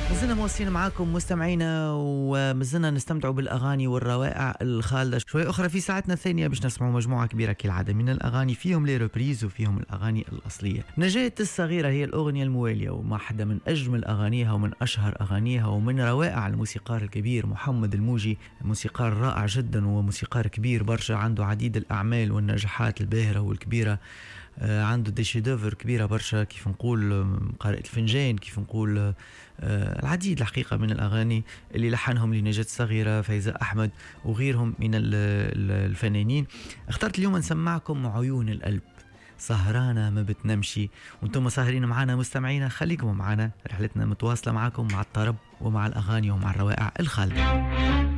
مازلنا مواصلين معاكم مستمعينا، ومازلنا نستمتعوا بالأغاني والروائع الخالدة. شوي أخرى في ساعتنا الثانية باش نسمعوا مجموعة كبيرة كالعادة من الأغاني، فيهم لي ريبريز وفيهم الأغاني الأصلية. نجاة الصغيرة هي الأغنية الموالية، وواحدة من أجمل أغانيها ومن أشهر أغانيها، ومن روائع الموسيقار الكبير محمد الموجي. موسيقار رائع جدا وموسيقار كبير برشا، عنده عديد الأعمال والنجاحات الباهرة والكبيرة. عنده دي شيدوفر كبيرة برشا، كيف نقول قارئة الفنجان، كيف نقول العديد الحقيقة من الأغاني اللي لحنهم لنجاة الصغيرة، فايزة أحمد وغيرهم من الفنانين. اخترت اليوم نسمعكم عيون القلب، سهرانة ما بتنمشي. وانتم سهرين معنا مستمعينا، خليكم معنا، رحلتنا متواصلة معكم مع الطرب ومع الأغاني ومع الروائع الخالدة.